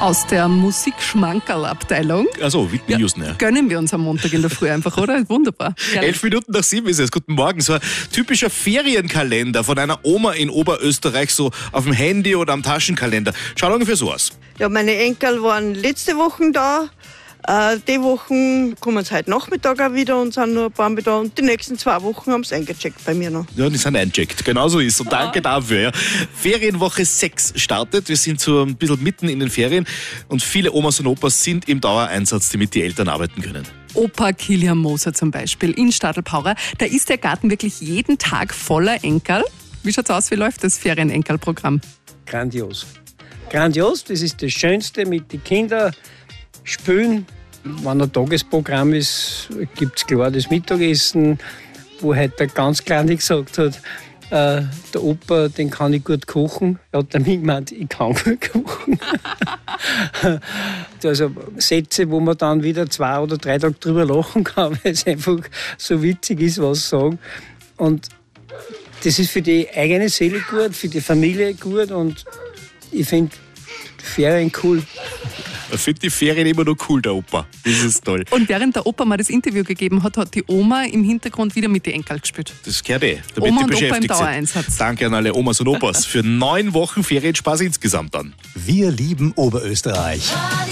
Aus der Musik-Schmankerl-Abteilung. Also, Whitney Houston, ja. Gönnen wir uns am Montag in der Früh einfach, oder? Wunderbar. 11 Minuten nach 7 ist es. Guten Morgen. So ein typischer Ferienkalender von einer Oma in Oberösterreich, so auf dem Handy oder am Taschenkalender. Schaut ungefähr so aus. Ja, meine Enkel waren letzte Woche da. Die Wochen kommen sie heute Nachmittag auch wieder und sind nur ein paar Mal da. Und die nächsten 2 Wochen haben sie eingecheckt bei mir noch. Ja, die sind eingecheckt. Genau so ist. Und danke dafür. Ja. Ferienwoche 6 startet. Wir sind so ein bisschen mitten in den Ferien. Und viele Omas und Opas sind im Dauereinsatz, damit die Eltern arbeiten können. Opa Kilian Moser zum Beispiel in Stadelpaurer. Da ist der Garten wirklich jeden Tag voller Enkerl. Wie schaut's aus? Wie läuft das Ferien-Enkerl-Programm? Grandios. Grandios, das ist das Schönste mit den Kindern. Spülen, wenn ein Tagesprogramm ist, gibt es klar das Mittagessen, wo heute der ganz Kleine gesagt hat, der Opa, den kann ich gut kochen. Er hat damit gemeint, ich kann gut kochen. Also Sätze, wo man dann wieder 2 oder 3 Tage drüber lachen kann, weil es einfach so witzig ist, was sie sagen. Und das ist für die eigene Seele gut, für die Familie gut und ich finde Ferien cool. Ich finde die Ferien immer noch cool, der Opa. Das ist toll. Und während der Opa mal das Interview gegeben hat, hat die Oma im Hintergrund wieder mit den Enkeln gespielt. Das gehört damit Oma die und Opa im beschäftigt sind. Dauereinsatz. Danke an alle Omas und Opas für 9 Wochen Ferienspaß insgesamt dann. Wir lieben Oberösterreich.